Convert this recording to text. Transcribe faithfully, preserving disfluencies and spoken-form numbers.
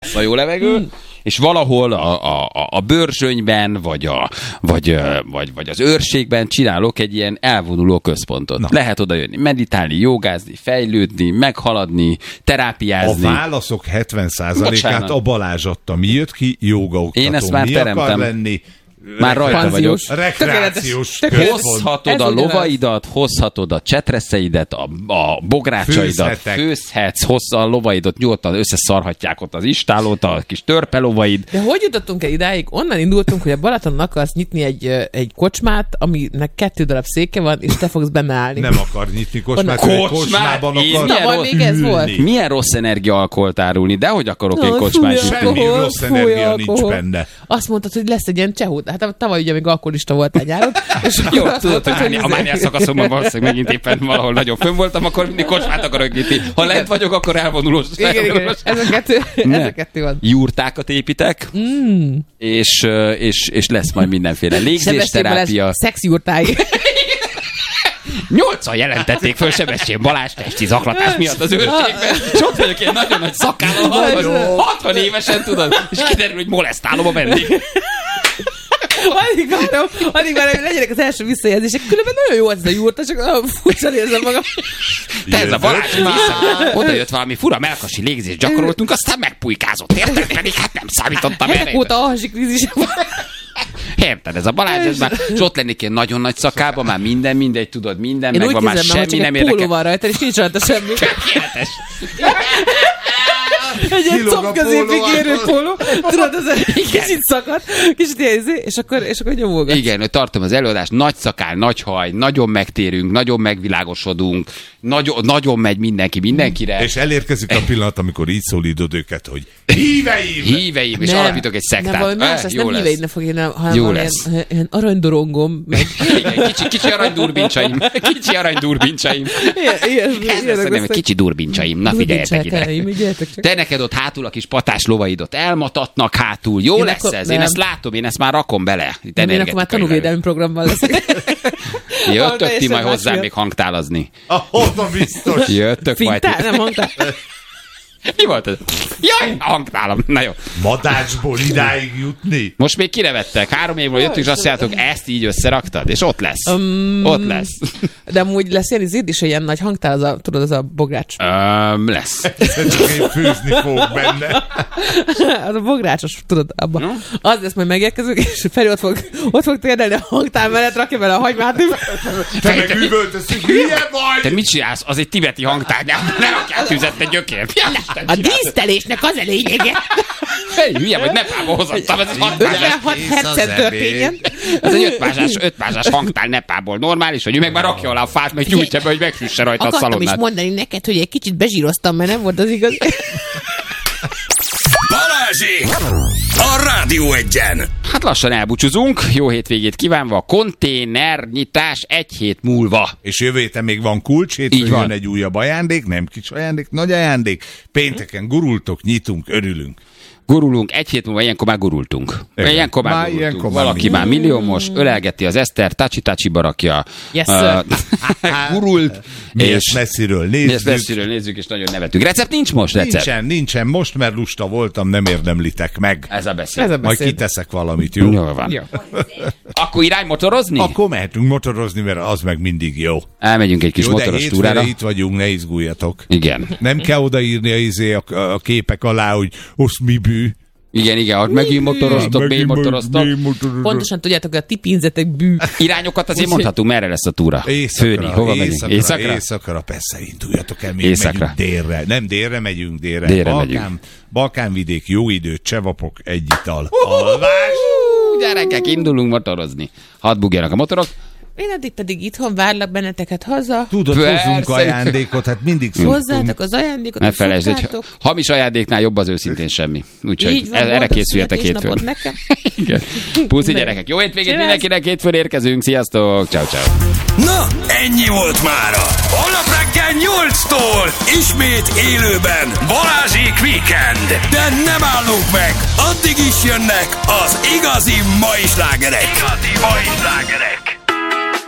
lesz a jó levegő, hmm. és valahol a, a, a bőrzsönyben, vagy, a, vagy, vagy, vagy az őrségben csinálok egy ilyen elvonuló központot. Na. Lehet oda jönni, meditálni, jogázni, fejlődni, meghaladni, terápiázni. A válaszok hetven százalékát a Balázs adta. Mi jött ki? Jógaoktató. Én ezt már Mi teremtem. akar lenni? Már rajta vagyok. Rekreációs központ. Hozhatod a lovaidat, hozhatod a csetreszeidet, a, a bográcsaidat, Főzhetek. főzhetsz, hozz a lovaidat, nyugodtan összeszarhatják ott az istálót, a kis törpelovaid. De hogy jutottunk el idáig? Onnan indultunk, hogy a Balatonon akarsz nyitni egy, egy kocsmát, aminek kettő darab széke van, és te fogsz benne állni. Nem akar nyitni kocsmát, Kocsmát? kocsmában Én akar milyen rossz- még ez volt? Milyen rossz energiaalkoholt árulni, de hogy akarok én kocsmát fúj, nyitni? Semmi alkohol, rossz fúj, energia nincs alkohol. benne. Azt mondtad, hogy lesz egy ilyen csehút. Hát tavaly ugye még alkoholista voltál nyáron. És Jó, azt tudod, mondtad, hogy a mániás szakaszomban valószínűleg megint éppen valahol nagyon fönn voltam, akkor mindig kocsmát akarok nyitni. Ha lent vagyok, akkor elvonulós. Igen, igen, ez a kettő, ez a kettő van. Jurtákat építek, mm. és, és, és lesz majd mindenféle légzésterápia. Szexjurtái. Nyolcan jelentették föl Sebestyén Balázs testi zaklatás miatt az őrségben. És ott vagyok ilyen nagyon nagy szakállal, hatvan évesen, tudod, és kiderül, hogy molesztálom a vendég. Addig várom, addig várom, hogy legyenek az első visszajelzések. Különben nagyon jó ez a jurta, csak olyan furcsán érzem magam. Te ez a Balázs vissza. Oda jött valami fura melkasi légzést gyakoroltunk, aztán megpulykázott. Érted? Pedig hát nem számítottam erre. Hetek óta alhasi krízisem van. Érted, ez a Balázs, ez már, és ott lennék ilyen nagyon nagy szakában, már minden, mindegy, tudod, minden, Én meg úgy van, már nézem, hogy semmi csak nem egy póló érdekel. van rajta, és nincs rajta semmi. Tökéletes. Egy ilyen Kilóg a combközépig póló érő arról. póló. Tudod, ez egy kicsit szakadt, kicsit ilyen, és akkor, és akkor nyomolgat. Igen, hogy tartom az előadást, nagy szakál, nagy haj, nagyon megtérünk, nagyon megvilágosodunk, nagyon, nagyon megy mindenki mindenkire. És elérkezik a pillanat, amikor így szólítod őket, hogy híveim! Híveim, és alapítok egy szektát. Nem, valami más, Eh, ezt jó nem lesz. híveid ne fog írni, hanem Jó valami lesz. ilyen, ilyen aranydorongom, meg Igen, kicsi, kicsi aranydurbintsaim. Kicsi aranydurbintsaim. ilyen, ilyen, Ez lesz a neve, kicsi durbincsaim. Na figyeljetek ide. Figyeljetek csak. Te neked ott hátul a kis patás lovaidot elmatatnak hátul. Jó Én lesz akkor- ez? Én nem. ezt látom, én ezt már rakom bele. Itt Nem, én akkor már energetikailag. tanúvédelmi programban leszek. Jöttök ti Teljesen majd más hozzám miatt. még hangtálazni. Ah, oda biztos! Jöttök majd. Fintál? Nem hangtál? Mi volt ez? Jaj, hangtálam. Na jó. Madácsból idáig jutni? Most még kinevettek. Három évről jöttünk, és azt mondjátok, ezt így összeraktad, és ott lesz. Um, Ott lesz. De amúgy lesz ilyen izid is, egy ilyen nagy hangtál, az a, tudod, az a bogrács. Öm, lesz. Csak én főzni fogok benne. Az a bográcsos, tudod, abban. Az lesz, majd megérkezünk, és Feri ott fog, ott fog térdelni a hangtál mellett, rakja bele a hagymát. Te meg üvöltözünk, hülye vagy! Te mit csinálsz? Az egy tibeti hangtár. Ne, ne rakjál tüzet, te gyökér. A dísztelésnek az a lényege. Hey, hülye vagy, Nepálból hozottam, ez egy hatmázsás. ötvenhat hercen történjen. Ez egy ötmázsás, ötmázsás hangtál Nepálból. Normális, hogy ő meg már rakja alá a fát, meg gyújtja be, hogy megfűsse rajta a Akartam is szalonnát. mondani neked, hogy egy kicsit bezsíroztam, mert nem volt az igaz. Balázsék! A Rádió Egyen! Hát lassan elbúcsúzunk, jó hétvégét kívánva, a konténernyitás egy hét múlva. És jövő héten még van kulcs, hétfőn Így van. jön egy újabb ajándék, nem kis ajándék, nagy ajándék. Pénteken gurultok, nyitunk, örülünk. Gurulunk, egy hét múlva ilyenkor már gurultunk. Igen. Ilyenkor már, Már gurultunk. ilyenkor már Valaki mi? már milliómos, ölelgeti az Eszter, tácsi-tácsi barakja. Yes, uh, sir. gurult. Mi és ezt messziről mi ezt nézzük. messziről nézzük, és nagyon nevetünk. Recept nincs most, recept. Nincsen, nincsen, most mert lusta voltam, nem érdemlitek meg. Ez a beszéd. Ez a Majd beszéd. kiteszek valamit, jó? Jól van. Jó. Akkor irány motorozni? Akkor mehetünk motorozni, mert az meg mindig jó. Elmegyünk egy kis Jó, de motoros hétfőre túrára. itt vagyunk, ne izguljatok. Igen. Nem kell odaírni a, izé, a, a képek alá, hogy osz mi bű. Igen, igen, ott megint motoroztok, mély motoroztok. Pontosan tudjátok, hogy a ti pinzetek bű. Irányokat azért Úgyhogy- mondhatunk, merre lesz a túra? Éjszakra, Főni, hova megyünk? éjszakra, Éjszakra? éjszakra, persze, induljatok el, még Éjszakra. megyünk délre. Nem délre megyünk, délre. Délre Balkán, megyünk. Balkánvidék, jó idő, csevapok, egy ital. Alvás! Hú, gyerekek, indulunk motorozni. Hadd bugjanak a motorok. Én addig pedig itthon várlak benneteket haza. Tudod, Persze. hozzunk ajándékot, hát mindig szoktunk. Hozzátok az ajándékot, Ne hogy felejtsd, hogy szoktátok. hamis ajándéknál jobb az őszintén semmi. Úgyhogy Így van, erre boldog készüljetek hétfőn. születésnapod nekem. Igen. Puszi Ne. gyerekek, jó hétvégét Sziasztok. mindenkinek, hétfőn érkezünk. Sziasztok, ciao ciao. Na, ennyi volt mára. Holnap reggel nyolctól ismét élőben Balázsék Weekend. De nem állunk meg, addig is jönnek az igazi mai slágerek. Igazi mai slágerek.